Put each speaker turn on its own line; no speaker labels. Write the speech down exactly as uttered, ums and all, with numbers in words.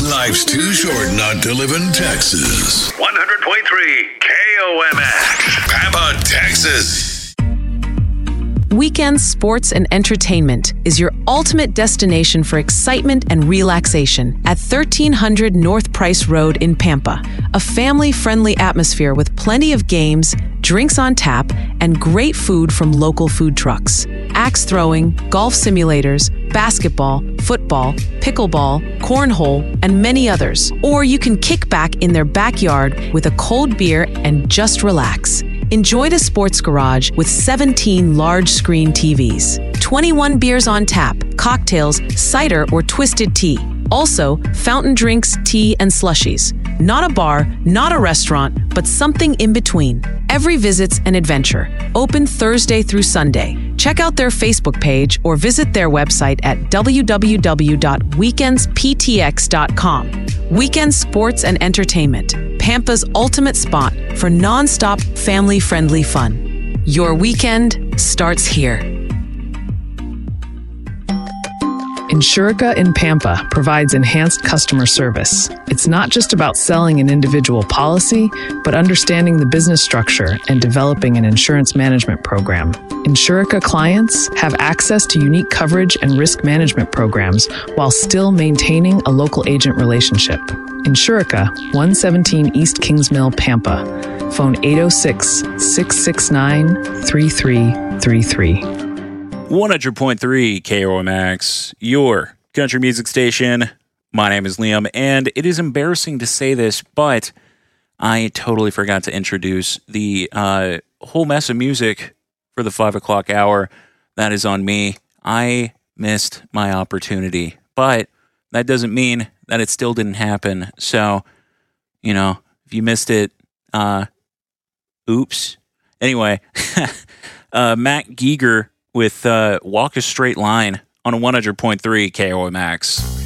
Life's too short not to live in Texas. one hundred point three K O M X, Pampa, Texas.
Weekend Sports and Entertainment is your ultimate destination for excitement and relaxation at thirteen hundred North Price Road in Pampa. A family-friendly atmosphere with plenty of games, drinks on tap, and great food from local food trucks. Axe throwing, golf simulators, basketball, football, pickleball, cornhole, and many others. Or you can kick back in their backyard with a cold beer and just relax. Enjoy the Sports Garage with seventeen large-screen T Vs, twenty-one beers on tap, cocktails, cider, or twisted tea. Also, fountain drinks, tea, and slushies. Not a bar, not a restaurant, but something in between. Every visit's an adventure. Open Thursday through Sunday. Check out their Facebook page or visit their website at w w w dot weekends p t x dot com. Weekend Sports and Entertainment, Pampa's ultimate spot for non-stop family-friendly fun. Your weekend starts here. Insurica in Pampa provides enhanced customer service. It's not just about selling an individual policy, but understanding the business structure and developing an insurance management program. Insurica clients have access to unique coverage and risk management programs while still maintaining a local agent relationship. Insurica, one seventeen East Kingsmill, Pampa. Phone eight oh six, six six nine, three three three three.
one hundred point three K O M X, your country music station. My name is Liam, and it is embarrassing to say this, but I totally forgot to introduce the uh, whole mess of music for the five o'clock hour. That is on me. I missed my opportunity, but that doesn't mean that it still didn't happen. So, you know, if you missed it, uh, oops. Anyway, uh, Matt Giger with uh, Walk a Straight Line on one hundred point three K O M X.